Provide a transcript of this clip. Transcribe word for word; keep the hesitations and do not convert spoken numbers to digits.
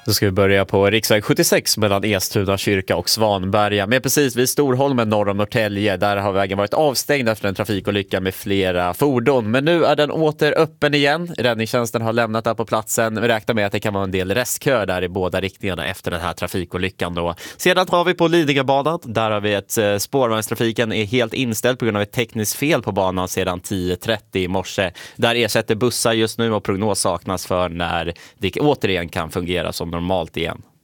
Då ska vi börja på riksväg sjuttiosex mellan Estuna kyrka och Svanberga. Men precis vid Storholmen norr om Norrtälje, där har vägen varit avstängd efter en trafikolycka med flera fordon. Men nu är den åter öppen igen. Räddningstjänsten har lämnat där på platsen. Vi räknar med att det kan vara en del restkö där i båda riktningarna efter den här trafikolyckan då. Sedan har vi på Lidingöbanan. Där har vi ett eh, spårvagnstrafiken är helt inställd på grund av ett tekniskt fel på banan sedan tio trettio i morse. Där ersätter bussar just nu och prognos saknas för när det återigen kan fungera som normalt igen.